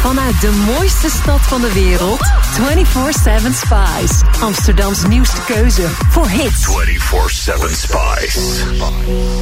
Vanuit de mooiste stad van de wereld, 24/7 Spice. Amsterdams nieuwste keuze voor hits. 24/7 Spice.